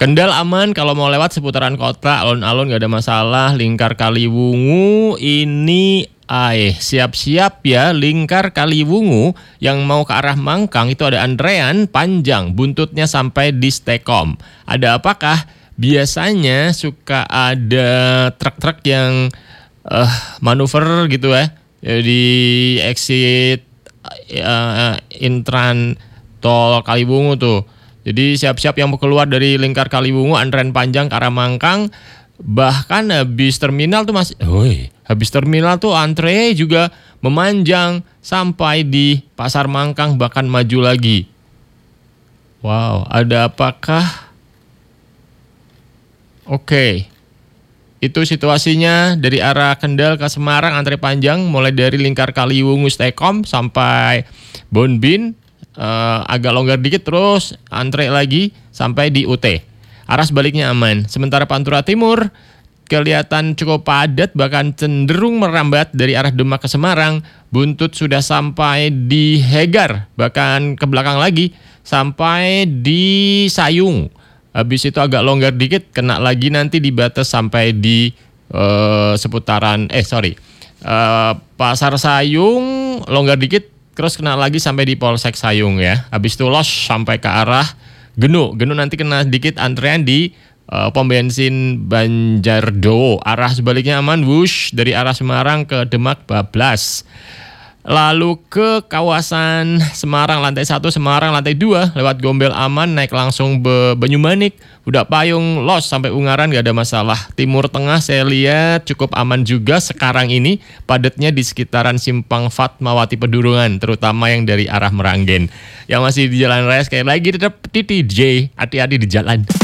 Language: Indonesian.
Kendal aman kalau mau lewat seputaran kota, alun-alun gak ada masalah. Lingkar Kaliwungu ini siap-siap ya. Lingkar Kaliwungu yang mau ke arah Mangkang itu ada antrean panjang, buntutnya sampai di Stekom. Ada apakah? Biasanya suka ada truk-truk yang manuver gitu ya, di exit intran tol Kaliwungu tuh. Jadi siap-siap yang mau keluar dari Lingkar Kaliwungu, antrean panjang ke arah Mangkang. Bahkan habis terminal tuh habis terminal tuh antre juga memanjang sampai di Pasar Mangkang, bahkan maju lagi. Wow, ada apakah? Oke. Itu situasinya dari arah Kendal ke Semarang, antre panjang mulai dari Lingkar Kaliwungu Stekom sampai Bonbin. Agak longgar dikit terus antre lagi sampai di UT. Arah sebaliknya aman. Sementara Pantura Timur kelihatan cukup padat, bahkan cenderung merambat dari arah Demak ke Semarang. Buntut sudah sampai di Hegar, bahkan ke belakang lagi sampai di Sayung. Habis itu agak longgar dikit, kena lagi nanti di batas sampai di seputaran Pasar Sayung, longgar dikit. Terus kena lagi sampai di Polsek Sayung ya. Habis itu los sampai ke arah Genu. Genu nanti kena dikit antrean di pom bensin Banjardowo. Arah sebaliknya aman, wush, dari arah Semarang ke Demak bablas. Lalu ke kawasan Semarang lantai 1, Semarang lantai 2 lewat Gombel aman, naik langsung Banyumanik, udah payung los sampai Ungaran gak ada masalah. Timur Tengah saya lihat cukup aman juga sekarang ini, padatnya di sekitaran Simpang Fatmawati Pedurungan, terutama yang dari arah Meranggen. Yang masih di jalan raya sekali lagi tetap di DJ, hati-hati di jalan.